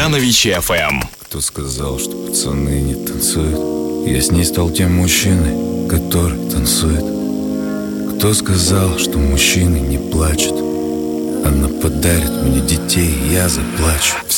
Богданович FM. Кто сказал, что пацаны не танцуют? Я с ней стал тем мужчиной, который танцует. Кто сказал, что мужчины не плачут? Она подарит мне детей, я заплачу.